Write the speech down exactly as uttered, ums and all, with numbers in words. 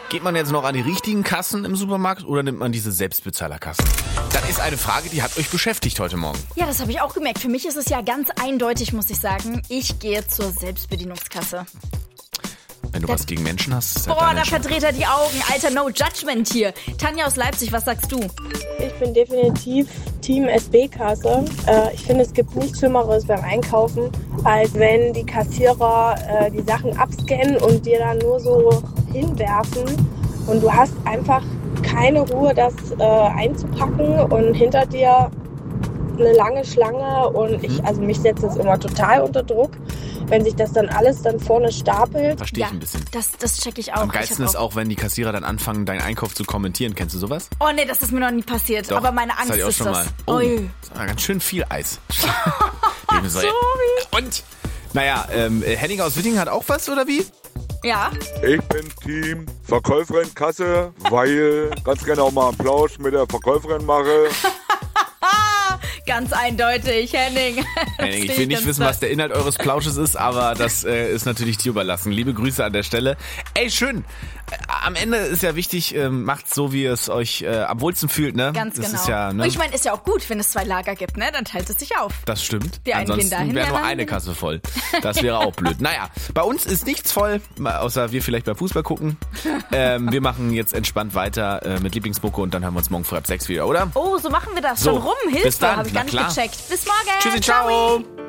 Geht man jetzt noch an die richtigen Kassen im Supermarkt oder nimmt man diese Selbstbezahlerkassen? Das ist eine Frage, die hat euch beschäftigt heute Morgen. Ja, das habe ich auch gemerkt. Für mich ist es ja ganz eindeutig, muss ich sagen. Ich gehe zur Selbstbedienungskasse. Wenn du das was gegen Menschen hast, ist ja Boah, deine da Entscheidung. verdreht er die Augen. Alter, no judgment hier. Tanja aus Leipzig, was sagst du? Ich bin definitiv Team S B-Kasse. Äh, ich finde, es gibt nichts Schlimmeres beim Einkaufen, als wenn die Kassierer äh, die Sachen abscannen und dir dann nur so hinwerfen. Und du hast einfach keine Ruhe, das äh, einzupacken und hinter dir eine lange Schlange. Und ich, also mich setzt das immer total unter Druck, wenn sich das dann alles dann vorne stapelt. Verstehe ich ein bisschen. Das, das check ich auch. Am geilsten ich ist auch, wenn die Kassierer dann anfangen, deinen Einkauf zu kommentieren. Kennst du sowas? Oh nee, das ist mir noch nie passiert. Doch, aber meine das Angst hatte ich auch ist schon das. mal. Oh, Ui. das war ganz schön viel Eis. so, Sorry. Und? Naja, ähm, Henning aus Wittingen hat auch was, oder wie? Ja. Ich bin Team Verkäuferin Kasse, weil ganz gerne auch mal einen Plausch mit der Verkäuferin mache. Ganz eindeutig, Henning. Henning, ich will nicht wissen, was der Inhalt eures Plausches ist, aber das äh, ist natürlich dir überlassen. Liebe Grüße an der Stelle. Ey, schön. Am Ende ist ja wichtig, ähm, macht's so, wie es euch äh, am wohlsten fühlt, ne? Ganz das genau. Ist ja, ne? Und ich meine, ist ja auch gut, wenn es zwei Lager gibt, ne? Dann teilt es sich auf. Das stimmt. Die einen gehen Ansonsten dahin, wäre die nur anderen eine gehen- Kasse voll. Das wäre auch blöd. Naja, bei uns ist nichts voll, außer wir vielleicht beim Fußball gucken. Ähm, wir machen jetzt entspannt weiter äh, mit Lieblingsmucke und dann hören wir uns morgen früh ab sechs wieder, oder? Oh, so machen wir das So, schon rum. bis Hilfe, dann. habe ich Na gar nicht klar. gecheckt. Bis morgen. Tschüssi, ciao.